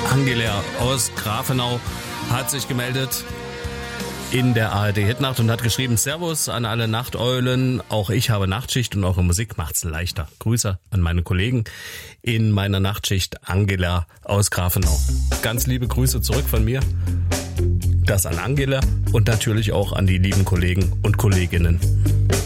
Angela aus Grafenau hat sich gemeldet in der ARD-Hitnacht und hat geschrieben: Servus an alle Nachteulen, auch ich habe Nachtschicht und eure Musik macht's leichter. Grüße an meine Kollegen in meiner Nachtschicht, Angela aus Grafenau. Ganz liebe Grüße zurück von mir. Das an Angela und natürlich auch an die lieben Kollegen und Kolleginnen.